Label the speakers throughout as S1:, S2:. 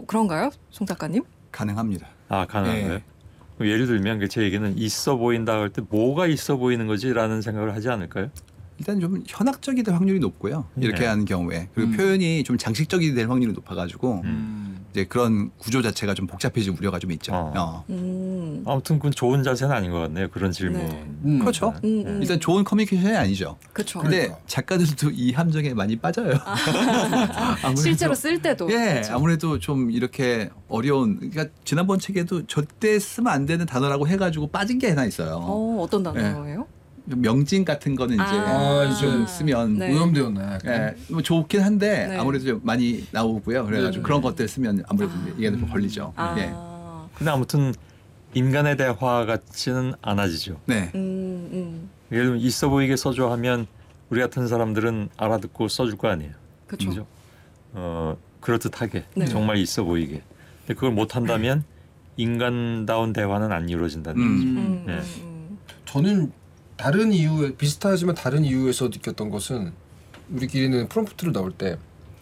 S1: 그런가요, 송 작가님?
S2: 가능합니다.
S3: 아, 가능한가요?
S2: 네.
S3: 그럼 예를 들면 제 얘기는 있어 보인다 할 때 뭐가 있어 보이는 거지라는 생각을 하지 않을까요?
S2: 일단 좀 현학적이 될 확률이 높고요. 이렇게
S3: 네.
S2: 하는 경우에. 그리고 표현이 좀 장식적이 될 확률이 높아가지고 이제 그런 구조 자체가 좀 복잡해질 우려가 좀 있죠.
S3: 아무튼 그건 좋은 자세는 아닌 것 같네요. 그런 질문.
S1: 네.
S2: 그렇죠. 일단 좋은 커뮤니케이션이 아니죠.
S1: 그렇죠.
S2: 근데
S4: 그러니까.
S2: 작가들도 이 함정에 많이 빠져요. 아무래도
S1: 실제로 쓸 때도.
S2: 예,
S1: 그렇죠.
S2: 아무래도 좀 이렇게 어려운. 그러니까 지난번 책에도 절대 쓰면 안 되는 단어라고 해가지고 빠진 게 하나 있어요.
S1: 어떤 단어예요?
S2: 명진 같은 거는 이제
S4: 이제
S2: 좀 쓰면
S1: 네.
S4: 오염되었나 약간.
S2: 예, 뭐 좋긴 한데
S1: 네.
S2: 아무래도 좀 많이 나오고요. 그래가지고
S4: 네.
S2: 그런 것들 쓰면 아무래도 이게 좀 걸리죠.
S1: 아.
S2: 예.
S3: 근데 아무튼 인간의 대화 같지는 않아지죠.
S2: 네.
S3: 예를 들면 있어 보이게 써줘 하면 우리 같은 사람들은 알아듣고 써줄 거 아니에요.
S1: 그렇죠.
S3: 그죠? 그럴듯하게
S1: 네.
S3: 정말 있어 보이게. 근데 그걸 못 한다면 인간다운 대화는 안 이루어진다는 얘기죠. 네.
S4: 저는 다른 이유에 비슷하지만 다른 이유에서 느꼈던 것은 우리끼리는 프롬프트를 넣을 때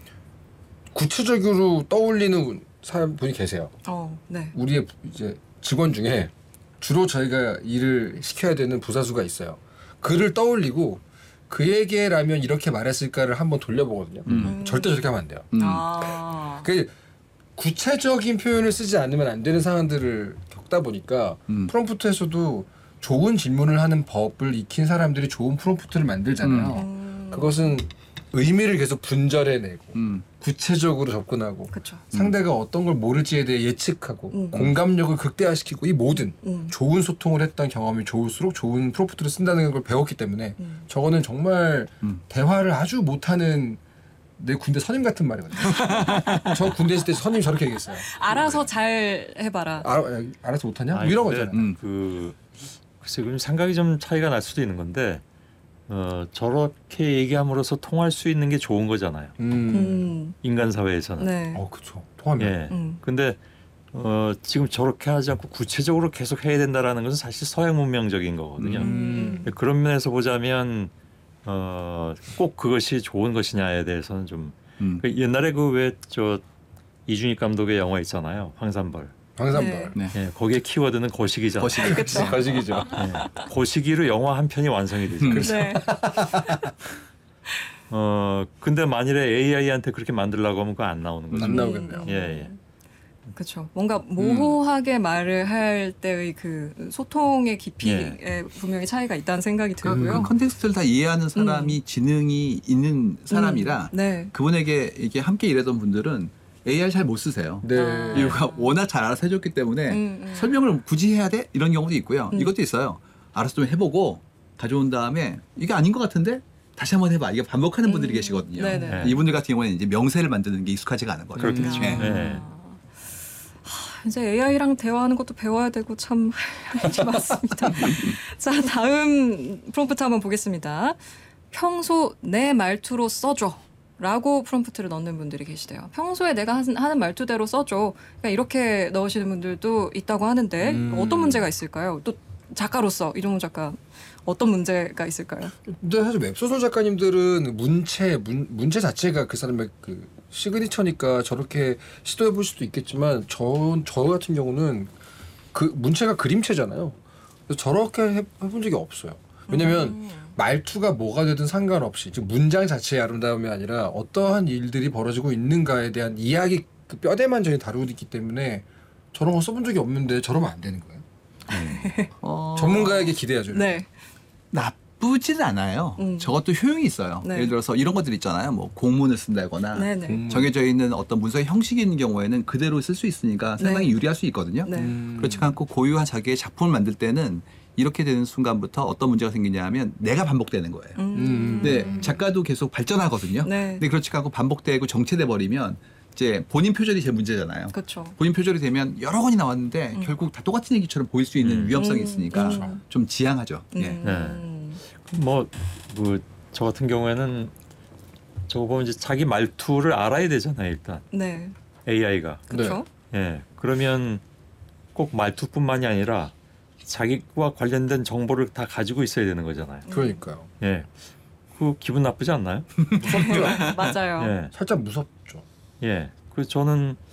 S4: 구체적으로 떠올리는 분이 계세요.
S1: 네.
S4: 우리의 이제 직원 중에 주로 저희가 일을 시켜야 되는 부사수가 있어요. 그를 떠올리고 그에게라면 이렇게 말했을까를 한번 돌려보거든요. 절대 저렇게 하면 안 돼요. 그 구체적인 표현을 쓰지 않으면 안 되는 상황들을 겪다 보니까 프롬프트에서도 좋은 질문을 하는 법을 익힌 사람들이 좋은 프롬프트를 만들잖아요. 그것은 의미를 계속 분절해내고 구체적으로 접근하고
S1: 그렇죠.
S4: 상대가 어떤 걸 모를지에 대해 예측하고 공감력을 극대화시키고 이 모든 좋은 소통을 했던 경험이 좋을수록 좋은 프롬프트를 쓴다는 걸 배웠기 때문에 저거는 정말 대화를 아주 못하는 내 군대 선임 같은 말이거든요. 저 군대 있을 때 선임 저렇게 얘기했어요.
S1: 알아서 잘 해봐라.
S4: 알아서 못하냐? 뭐
S3: 아니,
S4: 이런
S3: 근데
S4: 거잖아요.
S3: 글쎄 그럼 생각이 좀 차이가 날 수도 있는 건데 저렇게 얘기함으로써 통할 수 있는 게 좋은 거잖아요. 인간 사회에서는.
S1: 네.
S4: 그렇죠. 통하면.
S3: 예. 근데 지금 저렇게 하지 않고 구체적으로 계속 해야 된다라는 것은 사실 서양 문명적인 거거든요. 그런 면에서 보자면 꼭 그것이 좋은 것이냐에 대해서는 좀 옛날에 그 왜 저 이준익 감독의 영화 있잖아요. 황산벌.
S4: 황산벌.
S2: 네.
S3: 예, 거기에 키워드는 거시기잖아요.
S4: 거시기죠.
S3: 거시기로 영화 한 편이 완성이 되죠.
S1: 네.
S3: 근데 만일에 AI한테 그렇게 만들려고 하면 그거 안 나오는 거죠.
S4: 안 나오겠네요.
S3: 예.
S1: 그렇죠. 뭔가 모호하게 말을 할 때의 그 소통의 깊이에 분명히 차이가 있다는 생각이 들고요.
S2: 그 컨텍스트를 다 이해하는 사람이 지능이 있는 사람이라
S1: 네.
S2: 그분에게 이게 함께 일하던 분들은 AI 잘 못 쓰세요.
S4: 네.
S2: 이유가 워낙 잘 알아서 해줬기 때문에 설명을 굳이 해야 돼? 이런 경우도 있고요. 이것도 있어요. 알아서 좀 해보고 가져온 다음에 이게 아닌 것 같은데 다시 한번 해봐. 이게 반복하는 분들이 계시거든요.
S1: 네네.
S2: 이분들 같은 경우에는 이제 명세를 만드는 게 익숙하지가 않은 거죠.
S3: 그렇겠죠.
S2: 네.
S3: 네.
S1: 이제 AI랑 대화하는 것도 배워야 되고 참 할지 많습니다. 자, 다음 프롬프트 한번 보겠습니다. 평소 내 말투로 써줘. 라고 프롬프트를 넣는 분들이 계시대요. 평소에 내가 하는 말투대로 써줘. 그러니까 이렇게 넣으시는 분들도 있다고 하는데 어떤 문제가 있을까요? 또 작가로서 이종훈 작가 어떤 문제가 있을까요?
S4: 근데 사실 웹소설 작가님들은 문체 자체가 그 사람의 그 시그니처니까 저렇게 시도해 볼 수도 있겠지만 저 같은 경우는 그 문체가 그림체잖아요. 그래서 저렇게 해본 적이 없어요. 왜냐면 말투가 뭐가 되든 상관없이 즉 문장 자체의 아름다움이 아니라 어떠한 일들이 벌어지고 있는가에 대한 이야기 그 뼈대만 저희 다루고 있기 때문에 저런 거 써본 적이 없는데 저러면 안 되는 거예요. 전문가에게 기대야죠.
S1: 네.
S2: 나쁘지는 않아요. 저것도 효용이 있어요.
S1: 네.
S2: 예를 들어서 이런 것들 있잖아요. 뭐 공문을 쓴다거나
S1: 네네.
S2: 정해져 있는 어떤 문서의 형식이 있는 경우에는 그대로 쓸 수 있으니까 상당히
S1: 네.
S2: 유리할 수 있거든요.
S1: 네.
S2: 그렇지 않고 고유한 자기의 작품을 만들 때는 이렇게 되는 순간부터 어떤 문제가 생기냐 하면 내가 반복되는 거예요. 근데 작가도 계속 발전하거든요.
S1: 네.
S2: 근데 그렇지 않고 반복되고 정체돼 버리면 이제 본인 표절이 제일 문제잖아요.
S1: 그렇죠.
S2: 본인 표절이 되면 여러 권이 나왔는데 결국 다 똑같은 얘기처럼 보일 수 있는 위험성이 있으니까 좀 지양하죠. 예.
S3: 저 같은 경우에는 저거 보면 이제 자기 말투를 알아야 되잖아요, 일단.
S1: 네.
S3: AI가.
S1: 그렇죠.
S3: 예. 그러면 꼭 말투뿐만이 아니라 자기와 관련된 정보를 다 가지고 있어야 되는 거잖아요.
S4: 그러니까요.
S3: 예. 그 기분 나쁘지 않나요?
S4: 무섭죠.
S1: 맞아요.
S3: 예.
S4: 살짝 무섭죠.
S3: 예. 그래서 저는